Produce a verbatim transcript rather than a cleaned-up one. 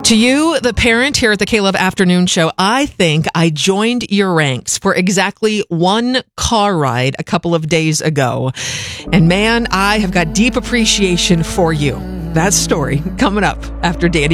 To you, the parent here at the K-Love Afternoon Show, I think I joined your ranks for exactly one car ride a couple of days ago. And man, I have got deep appreciation for you. That story coming up after Danny